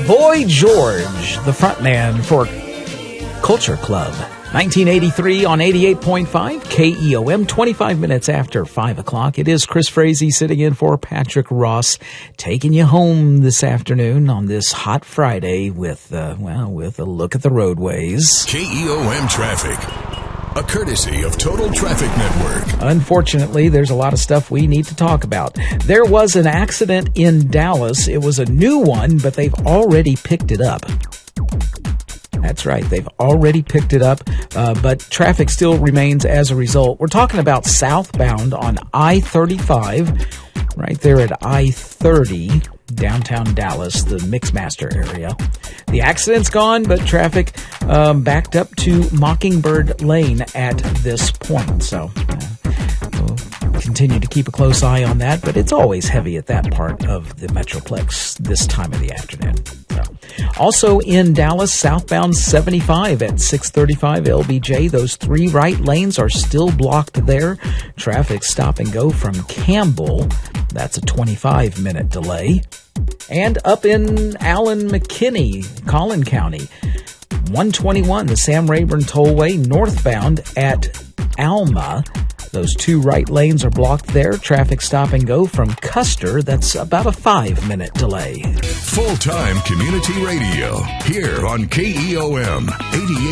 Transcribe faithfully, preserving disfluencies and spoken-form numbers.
Boy George, the frontman for Culture Club. nineteen eighty-three on eighty-eight point five K E O M, twenty-five minutes after five o'clock. It is Chris Frazee sitting in for Patrick Ross, taking you home this afternoon on this hot Friday with, uh, well, with a look at the roadways. K E O M traffic, a courtesy of Total Traffic Network. Unfortunately, there's a lot of stuff we need to talk about. There was an accident in Dallas. It was a new one, but they've already picked it up. That's right. They've already picked it up, uh, but traffic still remains as a result. We're talking about southbound on I thirty-five, right there at I thirty, downtown Dallas, the Mixmaster area. The accident's gone, but traffic um, backed up to Mockingbird Lane at this point. So uh, we'll continue to keep a close eye on that, but it's always heavy at that part of the Metroplex this time of the afternoon. So. Also in Dallas, southbound seventy-five at six thirty-five L B J. Those three right lanes are still blocked there. Traffic stop and go from Campbell. That's a twenty-five minute delay. And up in Allen McKinney, Collin County, one twenty-one, the Sam Rayburn Tollway, northbound at Alma. Those two right lanes are blocked there. Traffic stop and go from Custer. That's about a five minute delay. Full-time community radio here on K E O M eighty-eight.